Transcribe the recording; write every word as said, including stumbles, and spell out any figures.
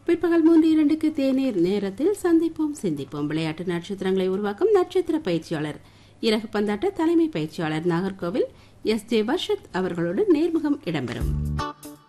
பிற்பகல் மூன்று இரண்டுக்கு தேநீர் நேரத்தில் சந்திப்போம் சிந்திப்போம். விளையாட்டு நட்சத்திரங்களை உருவாக்கும் நட்சத்திர பயிற்சியாளர் இறகு பந்தாட்ட தலைமை பயிற்சியாளர் நாகர்கோவில் எஸ் ஜே வர்ஷத் அவர்களோடு நேர்முகம் இடம்பெறும்.